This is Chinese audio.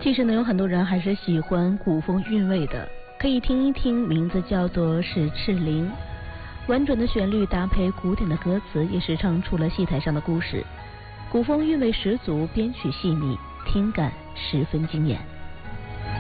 其实呢，有很多人还是喜欢古风韵味的，可以听一听，名字叫做是赤灵。婉转的旋律搭配古典的歌词，也是唱出了戏台上的故事。古风韵味十足，编曲细腻，听感十分惊艳。